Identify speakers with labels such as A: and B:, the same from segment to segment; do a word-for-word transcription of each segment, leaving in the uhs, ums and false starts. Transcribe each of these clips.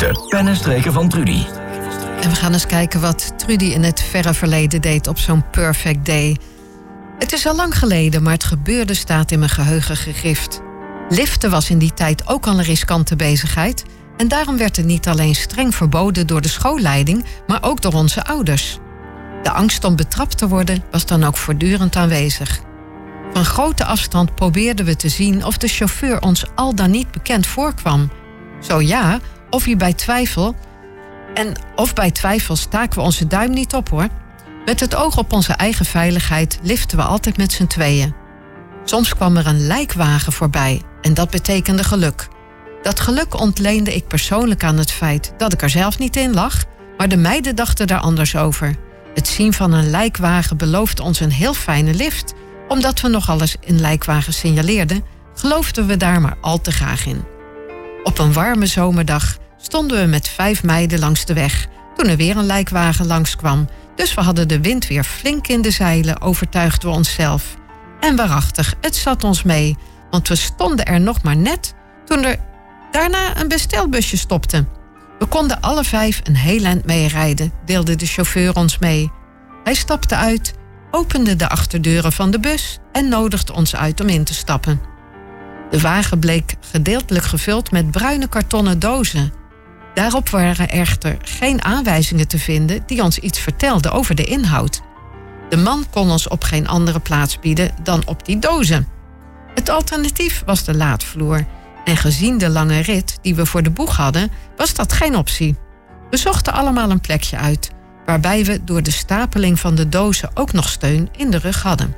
A: De pennenstreker van Trudy.
B: En we gaan eens kijken wat Trudy in het verre verleden deed op zo'n perfect day. Het is al lang geleden, maar het gebeurde staat in mijn geheugen gegrift. Liften was in die tijd ook al een riskante bezigheid. En daarom werd het niet alleen streng verboden door de schoolleiding, maar ook door onze ouders. De angst om betrapt te worden was dan ook voortdurend aanwezig. Van grote afstand probeerden we te zien of de chauffeur ons al dan niet bekend voorkwam. Zo ja, of hij bij twijfel... En of bij twijfel staken we onze duim niet op, hoor. Met het oog op onze eigen veiligheid liften we altijd met z'n tweeën. Soms kwam er een lijkwagen voorbij en dat betekende geluk. Dat geluk ontleende ik persoonlijk aan het feit dat ik er zelf niet in lag, maar de meiden dachten daar anders over. Het zien van een lijkwagen beloofde ons een heel fijne lift. Omdat we nogal eens in lijkwagen signaleerden, geloofden we daar maar al te graag in. Op een warme zomerdag stonden we met vijf meiden langs de weg, toen er weer een lijkwagen langskwam. Dus we hadden de wind weer flink in de zeilen, overtuigden we onszelf. En waarachtig, het zat ons mee, want we stonden er nog maar net toen er daarna een bestelbusje stopte. We konden alle vijf een heel eind meerijden, deelde de chauffeur ons mee. Hij stapte uit, opende de achterdeuren van de bus en nodigde ons uit om in te stappen. De wagen bleek gedeeltelijk gevuld met bruine kartonnen dozen. Daarop waren echter geen aanwijzingen te vinden die ons iets vertelden over de inhoud. De man kon ons op geen andere plaats bieden dan op die dozen. Het alternatief was de laadvloer. En gezien de lange rit die we voor de boeg hadden, was dat geen optie. We zochten allemaal een plekje uit, waarbij we door de stapeling van de dozen ook nog steun in de rug hadden.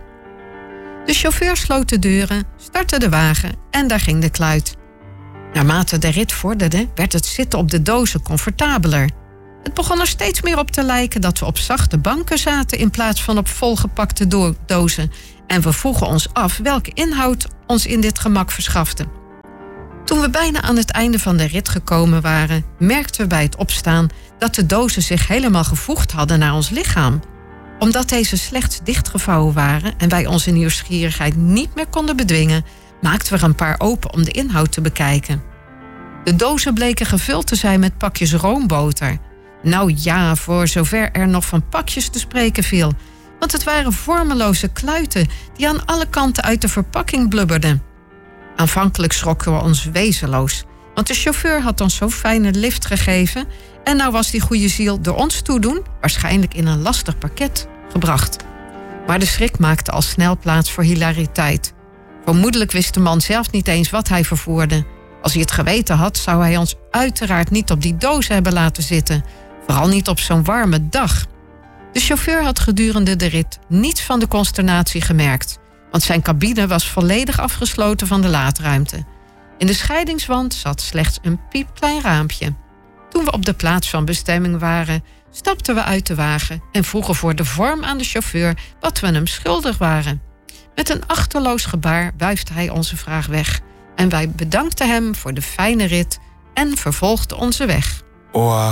B: De chauffeur sloot de deuren, startte de wagen en daar ging de kluit. Naarmate de rit vorderde, werd het zitten op de dozen comfortabeler. Het begon er steeds meer op te lijken dat we op zachte banken zaten in plaats van op volgepakte do- dozen. En we vroegen ons af welke inhoud ons in dit gemak verschafte. Toen we bijna aan het einde van de rit gekomen waren, merkten we bij het opstaan dat de dozen zich helemaal gevoegd hadden naar ons lichaam. Omdat deze slechts dichtgevouwen waren en wij onze nieuwsgierigheid niet meer konden bedwingen, maakten we er een paar open om de inhoud te bekijken. De dozen bleken gevuld te zijn met pakjes roomboter. Nou ja, voor zover er nog van pakjes te spreken viel. Want het waren vormeloze kluiten die aan alle kanten uit de verpakking blubberden. Aanvankelijk schrokken we ons wezenloos, want de chauffeur had ons zo'n fijne lift gegeven en nou was die goede ziel door ons toedoen waarschijnlijk in een lastig pakket gebracht. Maar de schrik maakte al snel plaats voor hilariteit. Vermoedelijk wist de man zelf niet eens wat hij vervoerde. Als hij het geweten had, zou hij ons uiteraard niet op die dozen hebben laten zitten. Vooral niet op zo'n warme dag. De chauffeur had gedurende de rit niets van de consternatie gemerkt, want zijn cabine was volledig afgesloten van de laadruimte. In de scheidingswand zat slechts een piepklein raampje. Toen we op de plaats van bestemming waren, stapten we uit de wagen en vroegen voor de vorm aan de chauffeur wat we hem schuldig waren. Met een achterloos gebaar wuifde hij onze vraag weg en wij bedankten hem voor de fijne rit en vervolgden onze weg.
C: Oh,